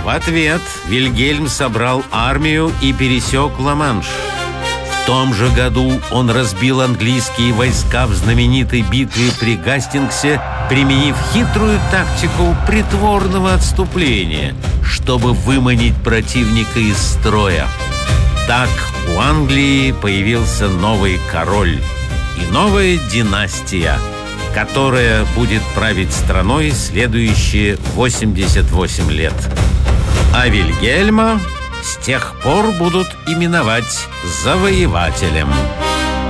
В ответ Вильгельм собрал армию и пересек Ла-Манш. В том же году он разбил английские войска в знаменитой битве при Гастингсе, применив хитрую тактику притворного отступления, чтобы выманить противника из строя. Так у Англии появился новый король и новая династия, которая будет править страной следующие 88 лет. А Вильгельма с тех пор будут именовать завоевателем.